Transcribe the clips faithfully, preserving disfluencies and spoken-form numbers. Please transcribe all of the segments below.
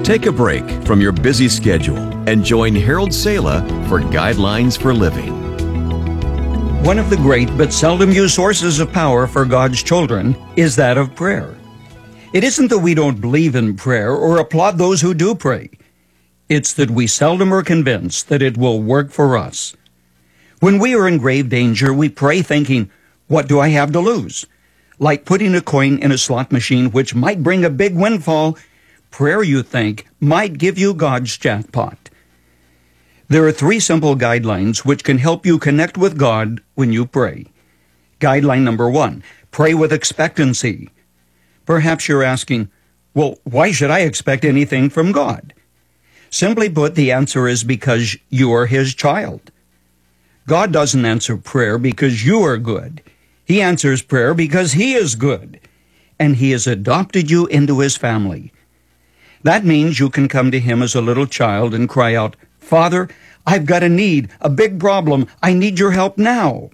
Take a break from your busy schedule and join Harold Sala for Guidelines for Living. One of the great but seldom used sources of power for God's children is that of prayer. It isn't that we don't believe in prayer or applaud those who do pray. It's that we seldom are convinced that it will work for us. When we are in grave danger, we pray thinking, what do I have to lose? Like putting a coin in a slot machine, which might bring a big windfall, prayer, you think, might give you God's jackpot. There are three simple guidelines which can help you connect with God when you pray. Guideline number one, pray with expectancy. Perhaps you're asking, well, why should I expect anything from God? Simply put, the answer is because you are His child. God doesn't answer prayer because you are good. He answers prayer because He is good, and He has adopted you into His family. That means you can come to Him as a little child and cry out, Father, I've got a need, a big problem. I need your help now.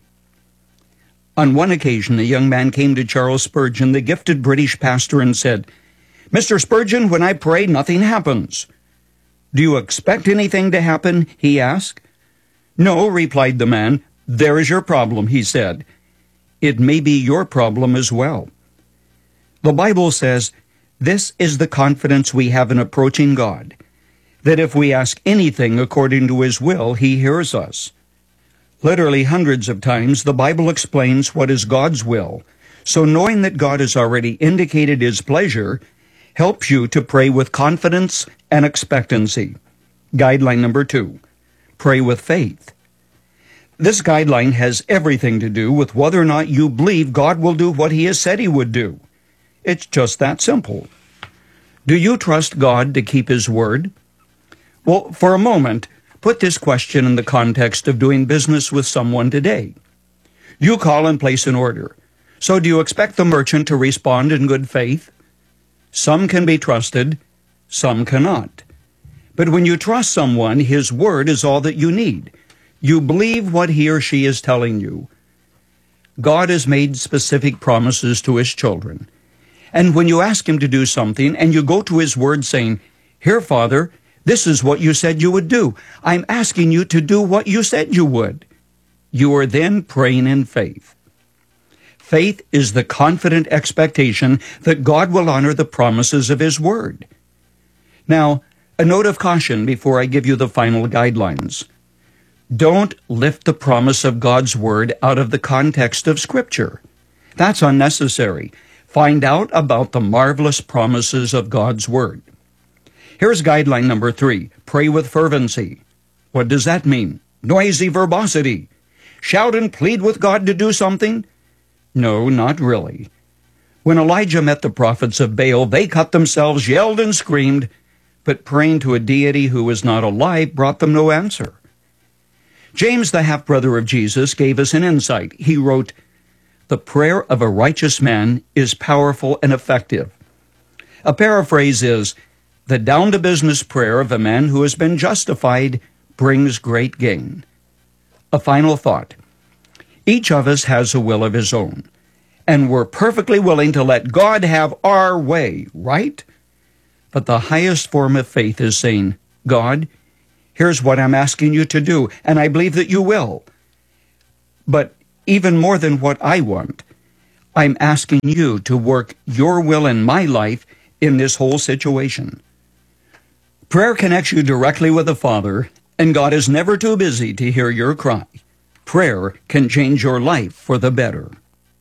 On one occasion, a young man came to Charles Spurgeon, the gifted British pastor, and said, Mister Spurgeon, when I pray, nothing happens. Do you expect anything to happen? He asked. No, replied the man. There is your problem, he said. It may be your problem as well. The Bible says, this is the confidence we have in approaching God, that if we ask anything according to His will, He hears us. Literally hundreds of times, the Bible explains what is God's will, so knowing that God has already indicated His pleasure helps you to pray with confidence and expectancy. Guideline number two, pray with faith. This guideline has everything to do with whether or not you believe God will do what He has said He would do. It's just that simple. Do you trust God to keep His word? Well, for a moment, put this question in the context of doing business with someone today. You call and place an order. So do you expect the merchant to respond in good faith? Some can be trusted, some cannot. But when you trust someone, His word is all that you need. You believe what he or she is telling you. God has made specific promises to His children. And when you ask Him to do something and you go to His word saying, Here, Father, this is what you said you would do. I'm asking you to do what you said you would. You are then praying in faith. Faith is the confident expectation that God will honor the promises of His word. Now, a note of caution before I give you the final guidelines. Don't lift the promise of God's word out of the context of Scripture. That's unnecessary. Find out about the marvelous promises of God's word. Here's guideline number three, pray with fervency. What does that mean? Noisy verbosity. Shout and plead with God to do something? No, not really. When Elijah met the prophets of Baal, they cut themselves, yelled and screamed, but praying to a deity who was not alive brought them no answer. James, the half-brother of Jesus, gave us an insight. He wrote, The prayer of a righteous man is powerful and effective. A paraphrase is, The down-to-business prayer of a man who has been justified brings great gain. A final thought. Each of us has a will of his own, and we're perfectly willing to let God have our way, right? But the highest form of faith is saying, God, here's what I'm asking you to do, and I believe that you will. But even more than what I want, I'm asking you to work your will in my life in this whole situation. Prayer connects you directly with the Father, and God is never too busy to hear your cry. Prayer can change your life for the better.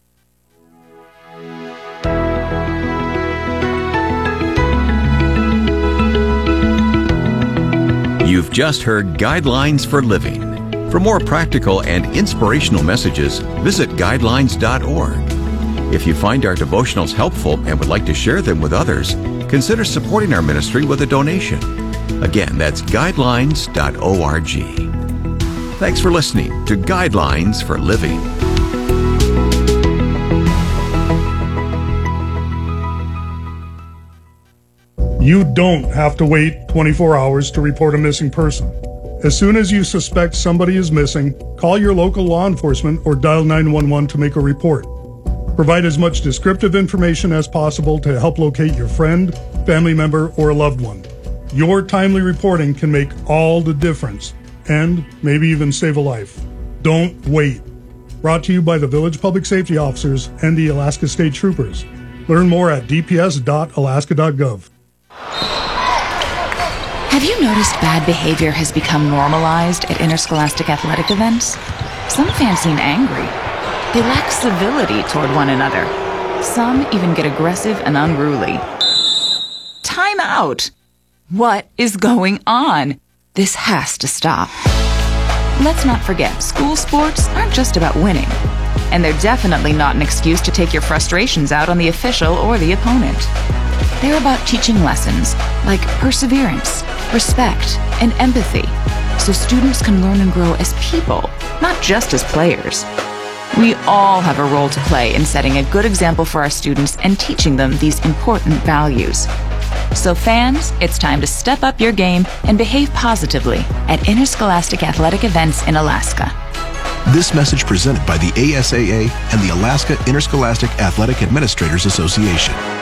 You've just heard Guidelines for Living. For more practical and inspirational messages, visit guidelines dot org. If you find our devotionals helpful and would like to share them with others, consider supporting our ministry with a donation. Again, that's guidelines dot org. Thanks for listening to Guidelines for Living. You don't have to wait twenty-four hours to report a missing person. As soon as you suspect somebody is missing, call your local law enforcement or dial nine one one to make a report. Provide as much descriptive information as possible to help locate your friend, family member, or a loved one. Your timely reporting can make all the difference and maybe even save a life. Don't wait. Brought to you by the Village Public Safety Officers and the Alaska State Troopers. Learn more at d p s dot alaska dot gov. Have you noticed bad behavior has become normalized at interscholastic athletic events? Some fans seem angry. They lack civility toward one another. Some even get aggressive and unruly. Time out! What is going on? This has to stop. Let's not forget, school sports aren't just about winning. And they're definitely not an excuse to take your frustrations out on the official or the opponent. They're about teaching lessons like perseverance, respect, and empathy, so students can learn and grow as people, not just as players. We all have a role to play in setting a good example for our students and teaching them these important values. So fans, it's time to step up your game and behave positively at interscholastic athletic events in Alaska. This message presented by the A S A A and the Alaska Interscholastic Athletic Administrators Association.